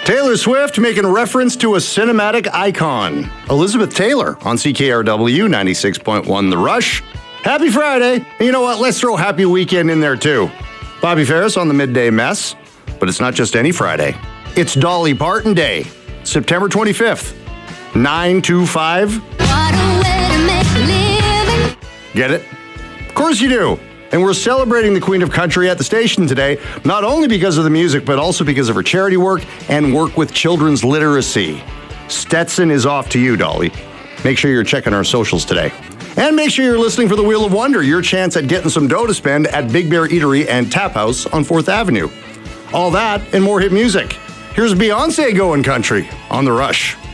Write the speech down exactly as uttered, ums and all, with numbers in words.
Taylor Swift making reference to a cinematic icon. Elizabeth Taylor on C K R W ninety-six point one The Rush. Happy Friday. And you know what? Let's throw happy weekend in there too. Bobby Ferris on the Midday Mess. But it's not just any Friday. It's Dolly Parton Day, September twenty-fifth. nine two five. Get it? Of course you do. And we're celebrating the Queen of Country at the station today, not only because of the music, but also because of her charity work and work with children's literacy. Stetson is off to you, Dolly. Make sure you're checking our socials today. And make sure you're listening for the Wheel of Wonder, your chance at getting some dough to spend at Big Bear Eatery and Tap House on fourth Avenue. All that and more hit music. Here's Beyonce going country on The Rush.